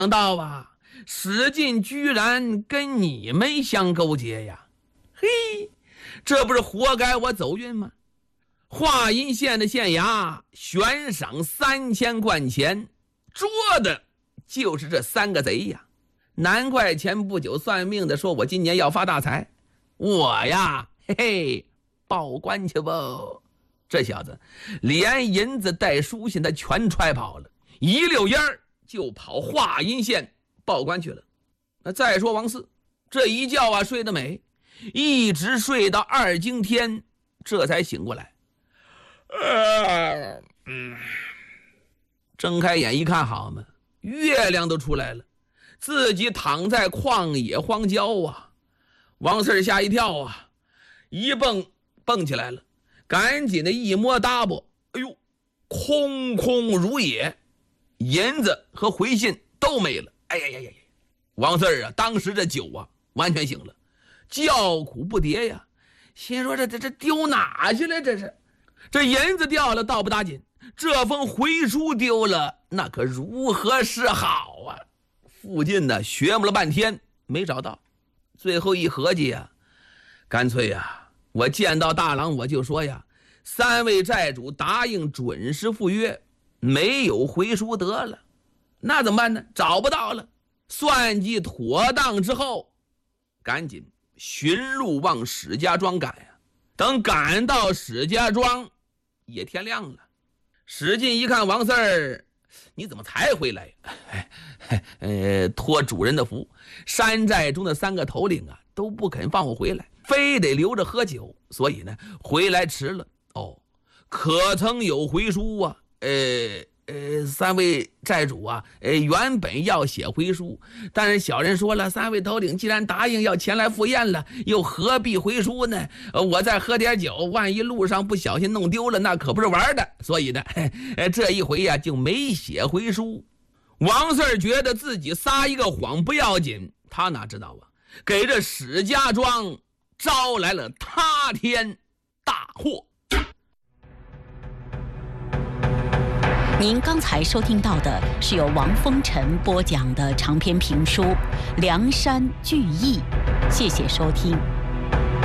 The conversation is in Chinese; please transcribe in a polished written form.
想到啊，史进居然跟你们相勾结呀！嘿，这不是活该我走运吗？华阴县的县衙悬赏3000贯钱，捉的就是这3个贼呀！难怪前不久算命的说我今年要发大财，我呀，嘿嘿，报官去吧！这小子连银子带书信他全揣跑了，一溜烟儿就跑华阴县报官去了。那再说王四，这一觉啊睡得美，一直睡到2更天，这才醒过来。睁开眼一看，好嘛，月亮都出来了，自己躺在旷野荒郊啊！王四吓一跳啊，一蹦起来了，赶紧的一摸搭膊，哎呦，空空如也，银子和回信都没了。哎呀呀呀呀！王四啊，当时这酒啊完全醒了，叫苦不迭呀，心说这丢哪去了？这银子掉了倒不打紧，这封回书丢了，那可如何是好啊？附近呢寻摸了半天没找到，最后一合计呀，干脆呀，我见到大郎我就说呀，3位债主答应准时赴约，没有回书得了，那怎么办呢？找不到了。算计妥当之后，赶紧寻路往史家庄赶呀。等赶到史家庄，也天亮了。史进一看王四儿，你怎么才回来？托主人的福，山寨中的3个头领啊都不肯放我回来，非得留着喝酒，所以呢回来迟了。哦，可曾有回书啊？3位债主啊，原本要写回书，但是小人说了，3位头领既然答应要前来赴宴了，又何必回书呢？我再喝点酒，万一路上不小心弄丢了，那可不是玩的。所以呢，这一回呀，就没写回书。王四觉得自己撒一个谎不要紧，他哪知道啊，给这史家庄招来了塌天大祸。 您刚才收听到的是由王风尘播讲的长篇评书《梁山聚义》，谢谢收听。